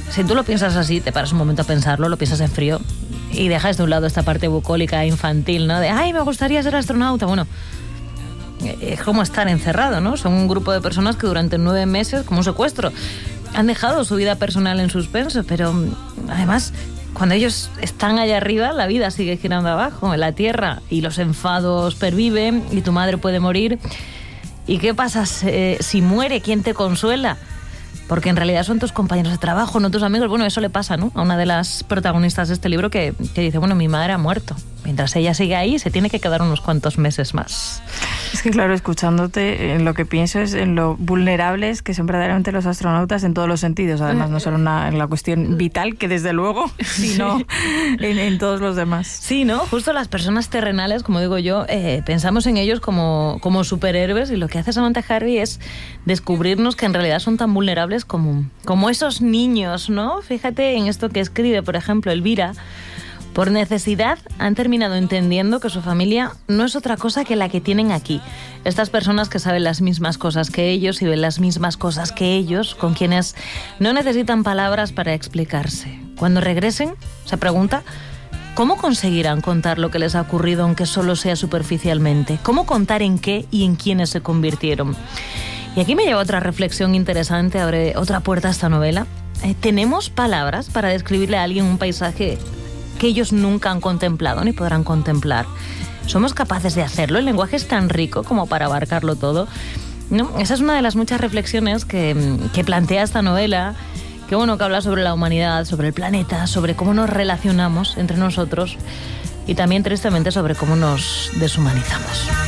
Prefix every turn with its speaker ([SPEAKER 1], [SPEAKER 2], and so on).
[SPEAKER 1] si tú lo piensas así, te paras un momento a pensarlo, lo piensas en frío y dejas de un lado esta parte bucólica infantil, ¿no? De, ay, me gustaría ser astronauta. Bueno, es como estar encerrado, ¿no? Son un grupo de personas que durante 9 meses, como un secuestro, han dejado su vida personal en suspenso, pero además, cuando ellos están allá arriba, la vida sigue girando abajo, en la Tierra, y los enfados perviven, y tu madre puede morir. ¿Y qué pasa si muere? ¿Quién te consuela? Porque en realidad son tus compañeros de trabajo, no tus amigos. Bueno, eso le pasa, ¿no?, a una de las protagonistas de este libro que dice, bueno, mi madre ha muerto. Mientras ella sigue ahí, se tiene que quedar unos cuantos meses más.
[SPEAKER 2] Es que, claro, escuchándote, lo que pienso es en lo vulnerables que son verdaderamente los astronautas en todos los sentidos. Además, no solo en la cuestión vital, que desde luego, sino en todos los demás.
[SPEAKER 1] Sí, ¿no? Justo las personas terrenales, como digo yo, pensamos en ellos como superhéroes, y lo que hace Samantha Harvey es descubrirnos que en realidad son tan vulnerables como esos niños, ¿no? Fíjate en esto que escribe, por ejemplo, Elvira. Por necesidad han terminado entendiendo que su familia no es otra cosa que la que tienen aquí. Estas personas que saben las mismas cosas que ellos y ven las mismas cosas que ellos, con quienes no necesitan palabras para explicarse. Cuando regresen, se pregunta, ¿cómo conseguirán contar lo que les ha ocurrido aunque solo sea superficialmente? ¿Cómo contar en qué y en quiénes se convirtieron? Y aquí me lleva otra reflexión interesante, abre otra puerta a esta novela. ¿Tenemos palabras para describirle a alguien un paisaje que ellos nunca han contemplado ni podrán contemplar? ¿Somos capaces de hacerlo? ¿El lenguaje es tan rico como para abarcarlo todo? ¿No? Esa es una de las muchas reflexiones que plantea esta novela, que habla sobre la humanidad, sobre el planeta, sobre cómo nos relacionamos entre nosotros y también, tristemente, sobre cómo nos deshumanizamos.